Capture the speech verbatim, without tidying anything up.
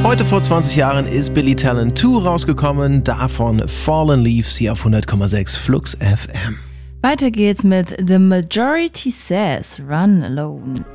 Heute vor zwanzig Jahren ist Billy Talent zwei rausgekommen, davon Fallen Leaves hier auf hundert Komma sechs Flux F M. Weiter geht's mit The Majority Says Run Alone.